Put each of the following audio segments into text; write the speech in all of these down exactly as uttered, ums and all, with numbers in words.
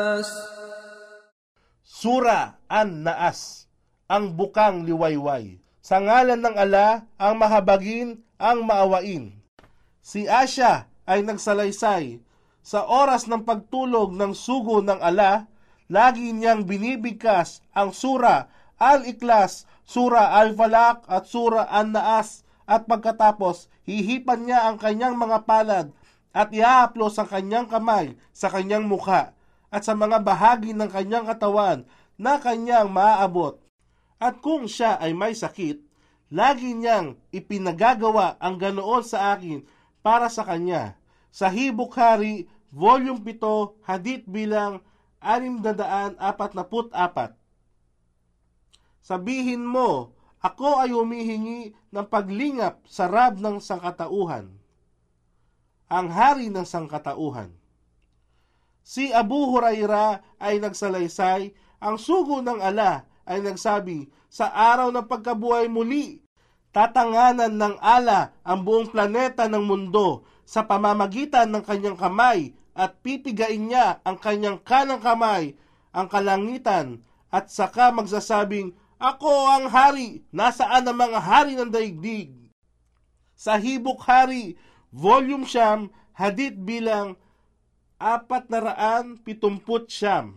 Sura An-Naas, ang bukang liwayway. Sa ngalan ng Ala, ang mahabagin, ang maawain. Si Asya ay nagsalaysay. Sa oras ng pagtulog ng sugo ng Ala, lagi niyang binibigkas ang Sura Al-Ikhlas, Sura Al-Falaq at Sura An-Naas, at pagkatapos hihipan niya ang kanyang mga palad at iahaplos ang kanyang kamay sa kanyang mukha at sa mga bahagi ng kanyang katawan na kanyang maaabot. At kung siya ay may sakit, lagi niyang ipinagagawa ang ganoon sa akin para sa kanya. Sa Hibukhari, Volume seven, Hadith bilang six na forty-four. Sabihin mo, ako ay humihingi ng paglingap sa Rab ng sangkatauhan, ang hari ng sangkatauhan. Si Abu Huraira ay nagsalaysay, ang sugo ng Ala ay nagsabi, sa araw ng pagkabuhay muli, tatanganan ng Ala ang buong planeta ng mundo sa pamamagitan ng kanyang kamay at pipigain niya ang kanyang kanang kamay, ang kalangitan, at saka magsasabing, ako ang hari, nasaan ang mga hari ng daigdig? Sa Hibukhari, Volume Siyam, Hadith bilang apat na raan pitumput siyam.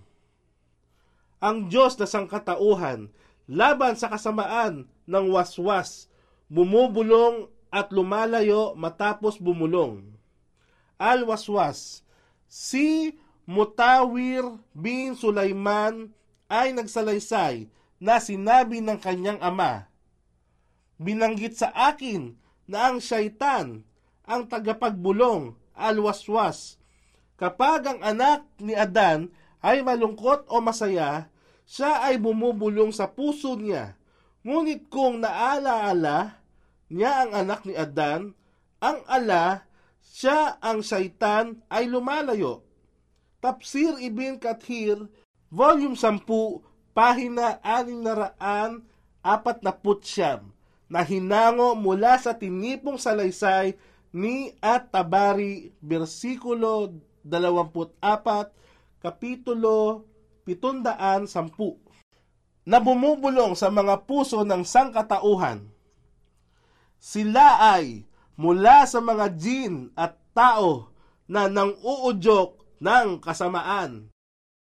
Ang Diyos na sangkatauhan, laban sa kasamaan ng waswas, bumubulong at lumalayo matapos bumulong. Al-Waswas. Si Mutawir bin Sulaiman ay nagsalaysay na sinabi ng kanyang ama, binanggit sa akin na ang syaitan ang tagapagbulong, Al-Waswas. Kapag ang anak ni Adan ay malungkot o masaya, siya ay bumubulong sa puso niya. Ngunit kung naalaala niya ang anak ni Adan, ang ala, siya ang syaitan ay lumalayo. Tafsir Ibn Kathir, Volume ten, Pahina six na forty-four, na hinango mula sa tinipong salaysay ni At-Tabari, versikulo twenty-four, kapitulo seven ten, na bumubulong sa mga puso ng sangkatauhan. Sila ay mula sa mga jin at tao na nang-uudyok ng kasamaan.